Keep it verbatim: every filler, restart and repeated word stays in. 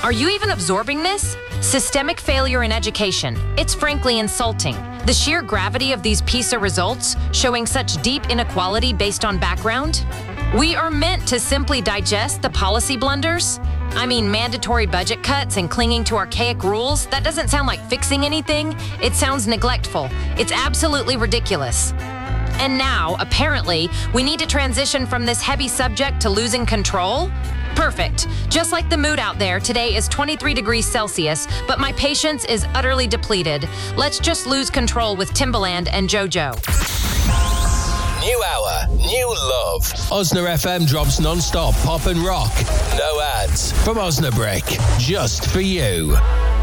Are you even absorbing this? Systemic failure in education. It's frankly insulting. The sheer gravity of these PISA results, showing such deep inequality based on background. We are meant to simply digest the policy blunders. I mean, mandatory budget cuts and clinging to archaic rules, that doesn't sound like fixing anything. It sounds neglectful. It's absolutely ridiculous. And now, apparently, we need to transition from this heavy subject to losing control? Perfect. Just like the mood out there, today is twenty-three degrees Celsius, but my patience is utterly depleted. Let's just lose control with Timbaland and JoJo. New hour, new love. Osna F M drops non-stop pop and rock. No ads from Osnabrick, just for you.